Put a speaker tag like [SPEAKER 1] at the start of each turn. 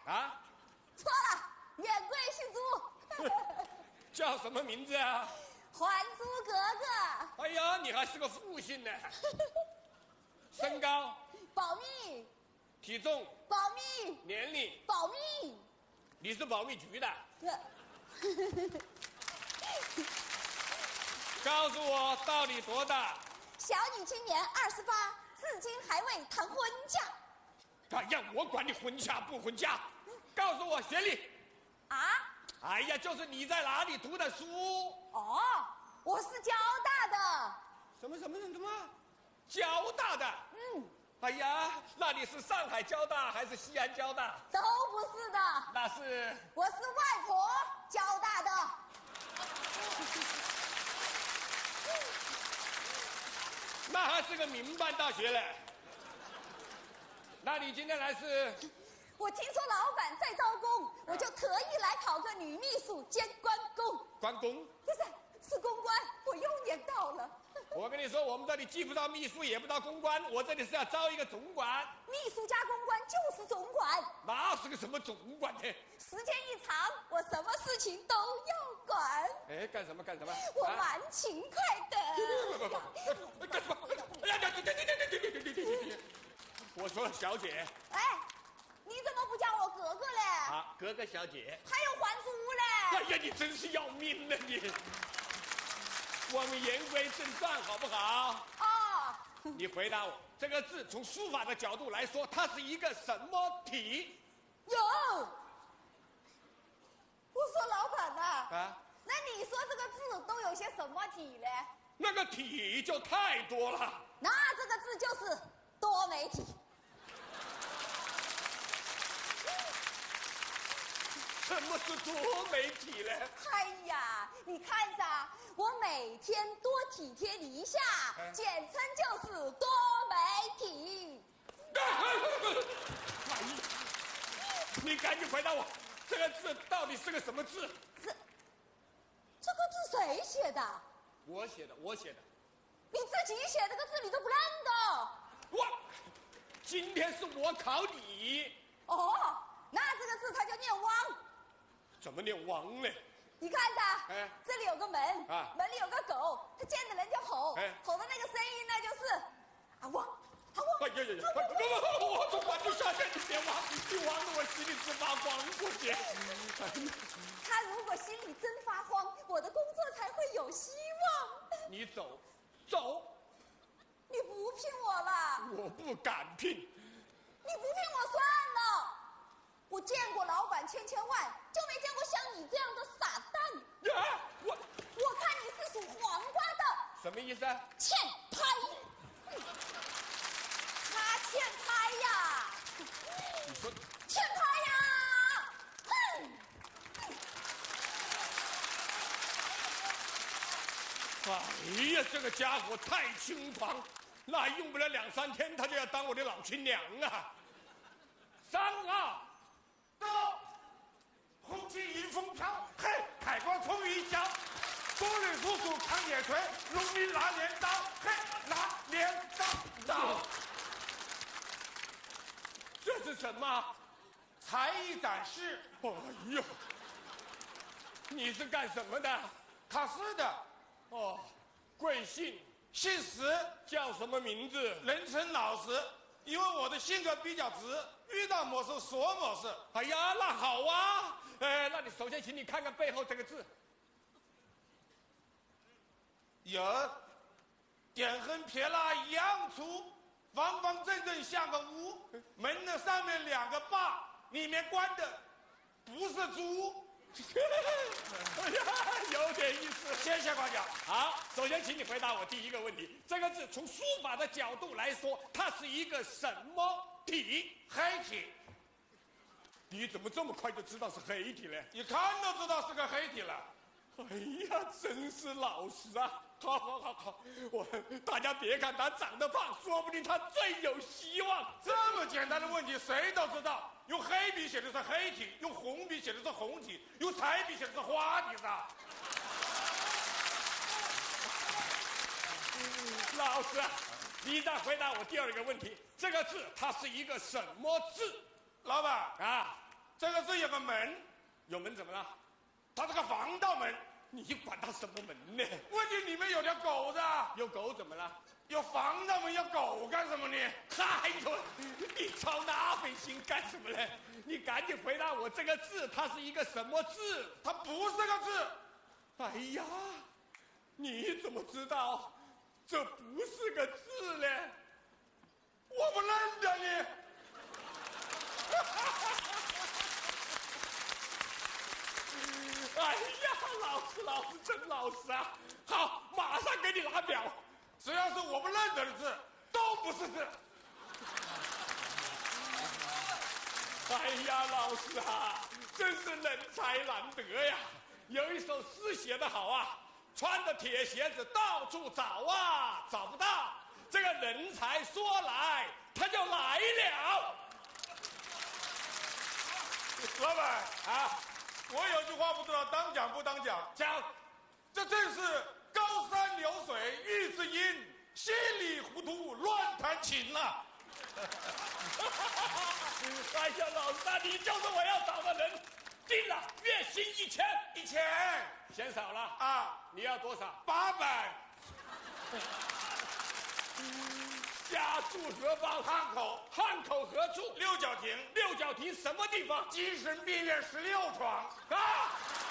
[SPEAKER 1] 啊？
[SPEAKER 2] 错了，远贵姓朱。
[SPEAKER 1] 叫什么名字啊？
[SPEAKER 2] 还珠格格。
[SPEAKER 1] 哎呀，你还是个复姓呢。身高？
[SPEAKER 2] 保密。
[SPEAKER 1] 体重？
[SPEAKER 2] 保密。
[SPEAKER 1] 年龄？
[SPEAKER 2] 保密。
[SPEAKER 1] 你是保密局的？告诉我到底多大？
[SPEAKER 2] 小女今年28，至今还未谈婚嫁。
[SPEAKER 1] 哎呀，我管你婚嫁不婚嫁，告诉我学历。
[SPEAKER 2] 啊？
[SPEAKER 1] 哎呀，就是你在哪里读的书？
[SPEAKER 2] 哦，我是交大的。
[SPEAKER 1] 什么？交大的？
[SPEAKER 2] 嗯。
[SPEAKER 1] 哎呀，那你是上海交大还是西安交大？
[SPEAKER 2] 都不是的。
[SPEAKER 1] 那是？
[SPEAKER 2] 我是外婆交大的。
[SPEAKER 1] 那还是个民办大学嘞。那你今天来是？
[SPEAKER 2] 我听说老板在招工，我就特意来考个女秘书兼关公。
[SPEAKER 1] 关公？
[SPEAKER 2] 不是公关，我又念到了。
[SPEAKER 1] 我跟你说，我们这里既不招秘书，也不招公关，我这里是要招一个总管。
[SPEAKER 2] 秘书加公关就是总管。
[SPEAKER 1] 那是个什么总管呢？
[SPEAKER 2] 时间一长，我什么事情都要管。
[SPEAKER 1] 哎，干什么？
[SPEAKER 2] 我蛮勤快的。
[SPEAKER 1] 干什么？哎呀，对！我说小姐。
[SPEAKER 2] 哎，你怎么不叫我格格嘞？
[SPEAKER 1] 啊，格格小姐。
[SPEAKER 2] 还有还珠嘞？
[SPEAKER 1] 哎呀，你真是要命了你！我们言归正传，好不好？
[SPEAKER 2] 哦。
[SPEAKER 1] 你回答我，这个字从书法的角度来说，它是一个什么体？
[SPEAKER 2] 有。我说老板呐。
[SPEAKER 1] 啊。
[SPEAKER 2] 那你说这个字都有些什么体嘞？
[SPEAKER 1] 那个体就太多了。
[SPEAKER 2] 那这个字就是多媒体。
[SPEAKER 1] 什么是多媒体呢？
[SPEAKER 2] 哎呀，你看噻，我每天多体贴你一下，简称就是多媒体。
[SPEAKER 1] 哎呀，你赶紧回答我，这个字到底是个什么字？
[SPEAKER 2] 这个字谁写的？
[SPEAKER 1] 我写的。
[SPEAKER 2] 你自己写这个字你都不认得？
[SPEAKER 1] 我今天是我考你。
[SPEAKER 2] 哦，那这个字它就念汪。
[SPEAKER 1] 怎么念汪呢？
[SPEAKER 2] 你看噻，这里有个门，门里有个狗，它见着人就吼，吼的那个声音呢就是啊汪啊汪。
[SPEAKER 1] 哎呀，我总管就下线，你别汪，你汪得我心里直发慌过去。
[SPEAKER 2] 他如果心里真发慌，我的工作才会有希望。
[SPEAKER 1] 你走。
[SPEAKER 2] 你不聘我了？
[SPEAKER 1] 我不敢聘。
[SPEAKER 2] 你不聘我算了。我见过老板千万，就没见过像你这样的傻蛋。
[SPEAKER 1] 啊！
[SPEAKER 2] 我看你是属黄瓜的。
[SPEAKER 1] 什么意思啊？
[SPEAKER 2] 欠拍。他欠拍呀。
[SPEAKER 1] 你说
[SPEAKER 2] 欠拍呀。哼。
[SPEAKER 1] 哎呀，这个家伙太轻狂，那用不了2、3天，他就要当我的老亲娘啊！3、2，
[SPEAKER 3] 到，红旗迎风飘，嘿，海光风雨飘，多人叔叔扛野锤，农民拿镰刀，嘿，拿镰刀。
[SPEAKER 1] 这是什么？
[SPEAKER 3] 才艺展示。
[SPEAKER 1] 哎呦，你是干什么的？
[SPEAKER 3] 考试的。
[SPEAKER 1] 哦，贵姓？
[SPEAKER 3] 姓石。
[SPEAKER 1] 叫什么名字？
[SPEAKER 3] 人称老石，因为我的性格比较直，遇到某事说某事。
[SPEAKER 1] 哎呀，那好啊。那你首先请你看看背后这个字。
[SPEAKER 3] 有，点横撇捺一样粗，方方正正像个屋，门的上面2个把，里面关的不是猪。
[SPEAKER 1] 哎呀，有点意思。
[SPEAKER 3] 谢谢官长。
[SPEAKER 1] 好，首先请你回答我第一个问题。这个字从书法的角度来说，它是一个什么体？
[SPEAKER 3] 黑体。
[SPEAKER 1] 你怎么这么快就知道是黑体呢？
[SPEAKER 3] 一看都知道是个黑体了。
[SPEAKER 1] 哎呀，真是老实啊！好，大家别看他长得胖，说不定他最有希望。
[SPEAKER 3] 这么简单的问题谁都知道，用黑笔写的是黑体，用红笔写的是红体，用彩笔写的是花体的。
[SPEAKER 1] 老师，你再回答我第二个问题，这个字它是一个什么字？
[SPEAKER 3] 老板
[SPEAKER 1] 啊，
[SPEAKER 3] 这个是有个门，
[SPEAKER 1] 有门怎么了？
[SPEAKER 3] 它是个防盗门。
[SPEAKER 1] 你管它什么门呢？
[SPEAKER 3] 问题里面有条狗子，
[SPEAKER 1] 有狗怎么了？
[SPEAKER 3] 有防盗门，要狗干什么呢？
[SPEAKER 1] 哎呦，你操那份心干什么呢？你赶紧回答我，这个字它是一个什么字？
[SPEAKER 3] 它不是个字。
[SPEAKER 1] 哎呀，你怎么知道这不是个字呢？
[SPEAKER 3] 我不认得你。
[SPEAKER 1] 哎呀，老师真老实啊！好，马上给你拿表。
[SPEAKER 3] 只要是我不认得的字，都不是字。
[SPEAKER 1] 哎呀，老师啊，真是人才难得呀！有一首诗写得好啊，穿着铁鞋子到处找啊，找不到。这个人才说来，他就来了。
[SPEAKER 3] 老板
[SPEAKER 1] 啊，
[SPEAKER 3] 我有句话不知道当讲不当讲。
[SPEAKER 1] 讲，
[SPEAKER 3] 这正是高山流水遇知音，稀里糊涂乱弹琴啊！
[SPEAKER 1] 哎呀，老师啊，你就是我要找的人。定了，月薪1000，嫌少了
[SPEAKER 3] 啊！
[SPEAKER 1] 你要多少
[SPEAKER 3] ？800。
[SPEAKER 1] 家住何方？
[SPEAKER 3] 汉口。
[SPEAKER 1] 汉口何处？
[SPEAKER 3] 六角亭。
[SPEAKER 1] 六角亭什么地方？
[SPEAKER 3] 精神病院16床。
[SPEAKER 1] 啊！